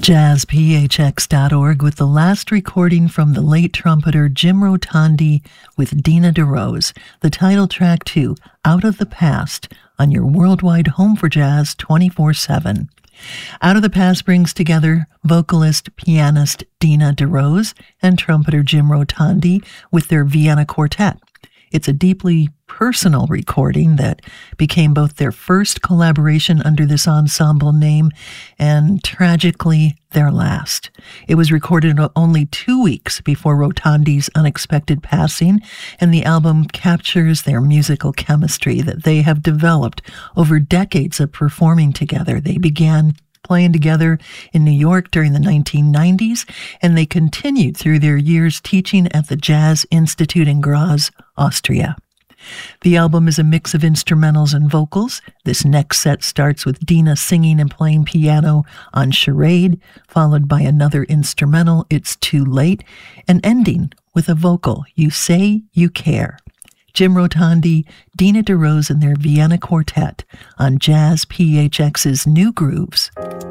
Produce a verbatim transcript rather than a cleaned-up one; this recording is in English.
jazz p h x dot org with the last recording from the late trumpeter Jim Rotondi with Dina DeRose, the title track to Out of the Past on your worldwide home for jazz twenty-four seven. Out of the Past brings together vocalist, pianist Dina DeRose and trumpeter Jim Rotondi with their Vienna Quartet. It's a deeply personal recording that became both their first collaboration under this ensemble name and, tragically, their last. It was recorded only two weeks before Rotondi's unexpected passing, and the album captures their musical chemistry that they have developed over decades of performing together. They began playing together in New York during the nineteen nineties, and they continued through their years teaching at the Jazz Institute in Graz, Austria. The album is a mix of instrumentals and vocals. This next set starts with Dina singing and playing piano on Charade, followed by another instrumental, It's Too Late, and ending with a vocal, You Say You Care. Jim Rotondi, Dina DeRose and their Vienna Quartet on Jazz P H X's New Grooves.